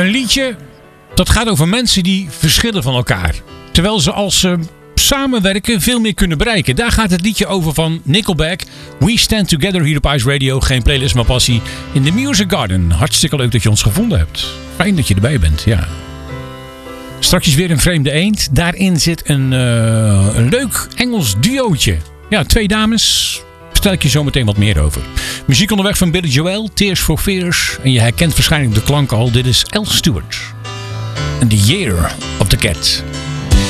Een liedje dat gaat over mensen die verschillen van elkaar. Terwijl ze als ze samenwerken veel meer kunnen bereiken. Daar gaat het liedje over van Nickelback. We Stand Together hier op Ice Radio. Geen playlist, maar passie. In de Music Garden. Hartstikke leuk dat je ons gevonden hebt. Fijn dat je erbij bent, ja. Straks weer een vreemde eend. Daarin zit een leuk Engels duootje. Ja, 2 dames. Vertel ik je zo meteen wat meer over. Muziek onderweg van Billy Joel, Tears for Fears. En je herkent waarschijnlijk de klanken al. Dit is Al Stewart. And the Year of the Cat.